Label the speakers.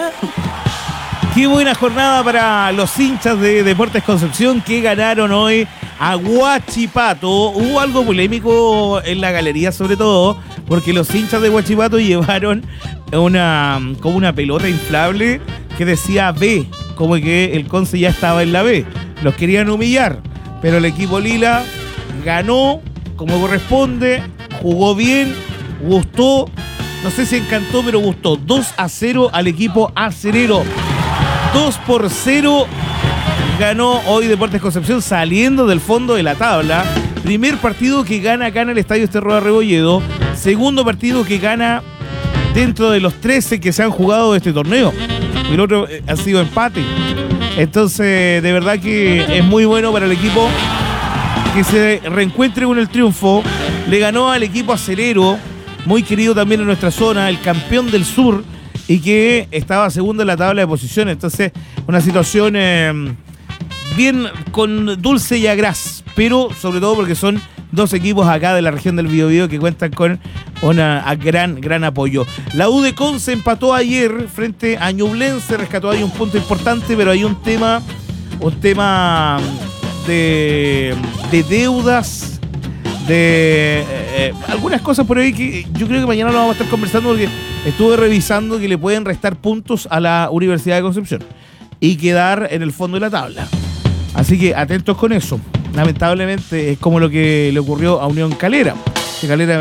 Speaker 1: Qué buena jornada para los hinchas de Deportes Concepción que ganaron hoy a Huachipato. Hubo algo polémico en la galería, sobre todo porque los hinchas de Huachipato llevaron como una pelota inflable que decía B, como que el Conce ya estaba en la B. Los querían humillar, pero el equipo lila ganó como corresponde, jugó bien, gustó, no sé si encantó, pero gustó. 2-0 al equipo acerero. 2-0 ganó hoy Deportes Concepción saliendo del fondo de la tabla. Primer partido que gana acá en el Estadio Esterroa Rebolledo. Segundo partido que gana dentro de los 13 que se han jugado de este torneo. El otro ha sido empate. Entonces, de verdad que es muy bueno para el equipo que se reencuentre con el triunfo. Le ganó al equipo acerero, muy querido también en nuestra zona, el campeón del sur, y que estaba segundo en la tabla de posiciones. Entonces, una situación bien con dulce y agraz, pero sobre todo porque son dos equipos acá de la región del Biobío que cuentan con una gran apoyo. La U de Conce empató ayer frente a Ñublense, rescató ahí un punto importante, pero hay un tema de deudas, de algunas cosas por ahí que yo creo que mañana lo vamos a estar conversando, porque estuve revisando que le pueden restar puntos a la Universidad de Concepción y quedar en el fondo de la tabla. Así que atentos con eso. Lamentablemente es como lo que le ocurrió a Unión Calera. Que Calera